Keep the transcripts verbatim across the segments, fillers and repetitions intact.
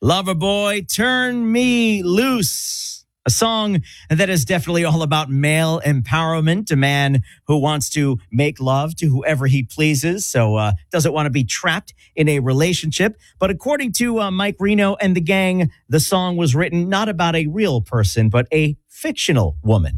Loverboy, Turn Me Loose. A song that is definitely all about male empowerment. A man who wants to make love to whoever he pleases, so uh, doesn't want to be trapped in a relationship. But according to uh, Mike Reno and the gang, the song was written not about a real person, but a fictional woman.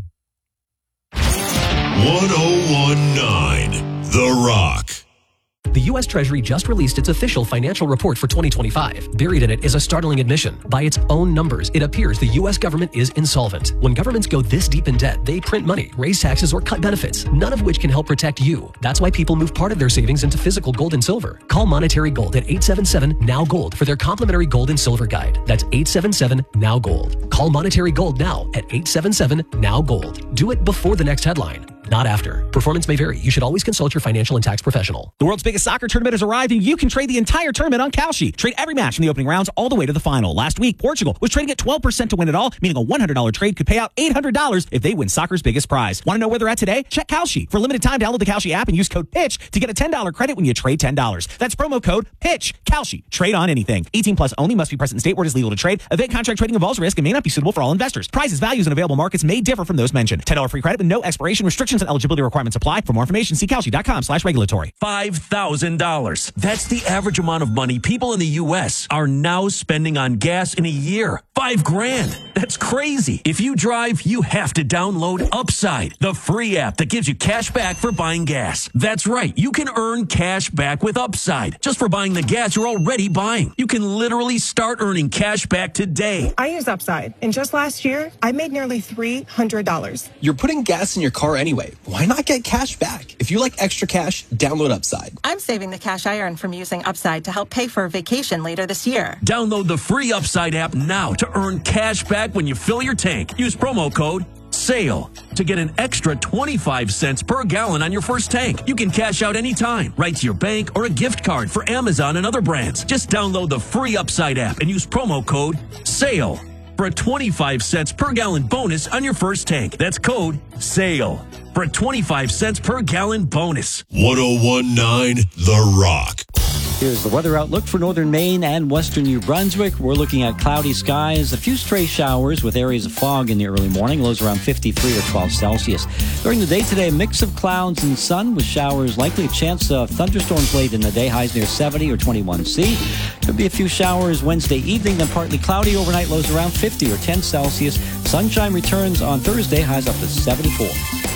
one oh one point nine The Rock. The U S Treasury just released its official financial report for twenty twenty-five. Buried in it is a startling admission. By its own numbers, it appears the U S government is insolvent. When governments go this deep in debt, they print money, raise taxes, or cut benefits, none of which can help protect you. That's why people move part of their savings into physical gold and silver. Call Monetary Gold at eight seven seven, N O W Gold for their complimentary gold and silver guide. That's eight seven seven, N O W Gold. Call Monetary Gold now at eight seven seven, N O W Gold. Do it before the next headline, not after. Performance may vary. You should always consult your financial and tax professional. The world's biggest soccer tournament has arrived, and you can trade the entire tournament on Kalshi. Trade every match from the opening rounds all the way to the final. Last week, Portugal was trading at twelve percent to win it all, meaning a one hundred dollars trade could pay out eight hundred dollars if they win soccer's biggest prize. Want to know where they're at today? Check Kalshi. For a limited time, download the Kalshi app and use code PITCH to get a ten dollars credit when you trade ten dollars. That's promo code PITCH. Kalshi. Trade on anything. eighteen plus only. Must be present in state where it is legal to trade. Event contract trading involves risk and may not be suitable for all investors. Prices, values, and available markets may differ from those mentioned. ten dollars free credit with no expiration. Restrictions and eligibility requirements apply. For more information, see Kalshi.com slash regulatory. five thousand dollars. That's the average amount of money people in the U S are now spending on gas in a year. Five grand. That's crazy. If you drive, you have to download Upside, the free app that gives you cash back for buying gas. That's right. You can earn cash back with Upside just for buying the gas you're already buying. You can literally start earning cash back today. I use Upside, and just last year, I made nearly three hundred dollars. You're putting gas in your car anyway. Why not get cash back? If you like extra cash, download Upside. I'm saving the cash I earn from using Upside to help pay for a vacation later this year. Download the free Upside app now to earn cash back when you fill your tank. Use promo code SALE to get an extra twenty-five cents per gallon on your first tank. You can cash out anytime, right to your bank or a gift card for Amazon and other brands. Just download the free Upside app and use promo code SALE for a twenty-five cents per gallon bonus on your first tank. That's code SALE for a twenty-five cents per gallon bonus. one oh one point nine The Rock. Here's the weather outlook for northern Maine and western New Brunswick. We're looking at cloudy skies, a few stray showers with areas of fog in the early morning, lows around fifty-three or twelve Celsius. During the day today, a mix of clouds and sun with showers, likely a chance of thunderstorms late in the day, highs near seventy or twenty-one C. Could be a few showers Wednesday evening, then partly cloudy overnight, lows around fifty or ten Celsius. Sunshine returns on Thursday, highs up to seventy-four.